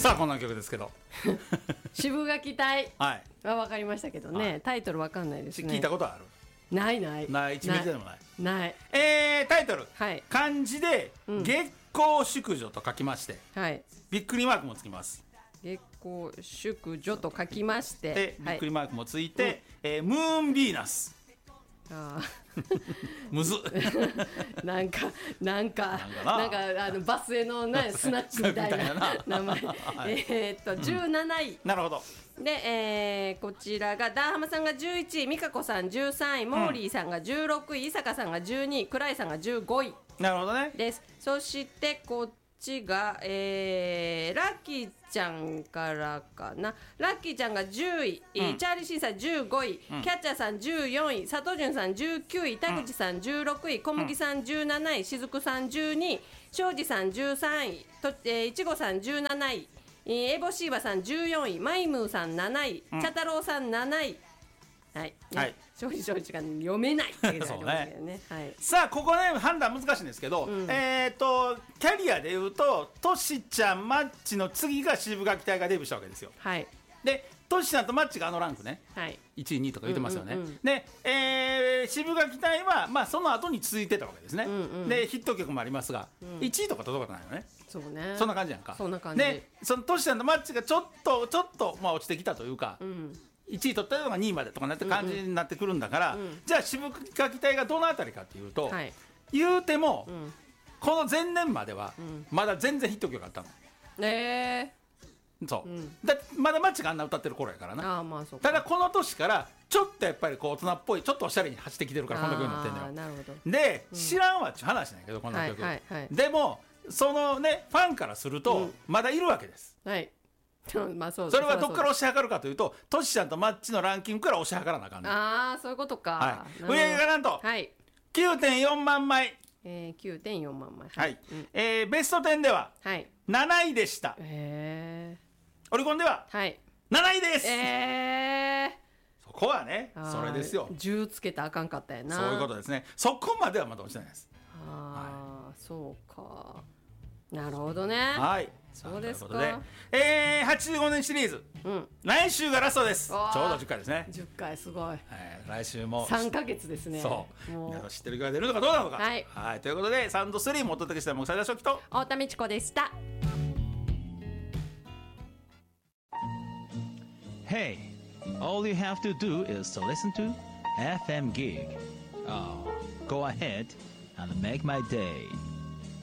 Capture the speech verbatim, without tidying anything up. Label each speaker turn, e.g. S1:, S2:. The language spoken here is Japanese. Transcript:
S1: さあこんな曲ですけど
S2: 渋垣隊
S1: はい
S2: は分かりましたけどね、はい、タイトル分かんないですね。
S1: 聞いたことある？
S2: ないない
S1: ない一ミリでもない
S2: ない。
S1: えー、タイトル、
S2: はい、
S1: 漢字で、うん、月光淑女と書きまして、はい、びっくりマークもつきます。
S2: 月光淑女と書きまして
S1: でびっくりマークもついて、はい、えー、ムーンヴィーナス。あむず
S2: なんかなんかなんかあのバスへの、ね、スナックみたいな名前はい、えー、っとじゅうなない、
S1: うん、なるほど。
S2: で、えー、こちらがダーハマさんがじゅういちい、美香子さんじゅうさんい、モーリーさんがじゅうろくい、伊坂さんがじゅうにい、倉井さんがじゅうごい。
S1: なるほどね。
S2: です。そしてこっちが、えー、ラッキーちゃんからかな。ラッキーちゃんがじゅうい、うん、チャーリーシンさんじゅうごい、うん、キャッチャーさんじゅうよんい、佐藤潤さんじゅうきゅうい、田口さんじゅうろくい、小麦さんじゅうなない、しずくさんじゅうにい、庄司さんじゅうさんい、と、えー、いちごさんじゅうなない、エボシーバさんじゅうよんい、マイムーさんなない、うん、チャタロウさんなない。はい、ね、はい、庄司庄司が読めないっていうのがありますけどね。はい、さ
S1: あここね判断難しいんですけど、うん、えっ、ー、とキャリアでいうとトシちゃんマッチの次が渋垣隊がデビューしたわけですよ。はい、でトシちゃんとマッチがあのランクね、はい、いちいにいとか言ってますよね。うんうんうん、で、えー、渋垣隊は、まあ、その後に続いてたわけですね。うんうん、でヒット曲もありますが、うん、いちいとか届かないよね。
S2: そうね、
S1: そんな感じやんか。
S2: そんな感じ
S1: でそのトシちゃんとマッチがちょっとちょっと、まあ、落ちてきたというか、うん、いちい取ったのがにいまでとかなって感じになってくるんだから、うんうん、じゃあ渋垣隊がどのあたりかっていうと、はい、言うても、うん、この前年までは、うん、まだ全然ヒット曲あったの。えー、そう、うん、だまだマッチがあんな歌ってる頃やからな。あ、まあ、そうか。ただこの年からちょっとやっぱりこう大人っぽいちょっとおしゃれに走ってきてるからこの曲になってんのよ。なるほど。で、うん、知らんわっちゅう話なんやけどこの曲、はいはいはい、でもそのねファンからすると、うん、まだいるわけです。はい、まあ、そうそれはどこから推し量るかというとトシちゃんとマッチのランキングから推し量らなあかんねん。あ
S2: あそういうことか。
S1: はい、売り上げがなんと、はい、きゅうてんよんまんまい、
S2: えー、きゅうてんよんまんまい、
S1: はい、うん、えー、ベストじゅうではなないでした。へー、オリコンではなないです。えー、そこはねそれですよ。
S2: じゅうつけたらあかんかったやな。
S1: そういうことですね。そこまではまだ落ちてないです。
S2: ああ、はい、そうか。なるほどね。
S1: はい、
S2: そうですか。
S1: ということで、えー、はちじゅうごねんシリーズ、うん、来週がラストです。ちょうどじゅっかいですね。
S2: じゅっかいすごい、
S1: えー、来週も
S2: さんかげつですね。
S1: そうもう知ってる曲が出るのかどうなのか。はい、はい、ということでサウンドスリーもお届けした木更田初期と
S2: 太田美智子でした。
S3: Hey, all you have to do is to listen to エフエム Gig. Oh, go ahead and make my day.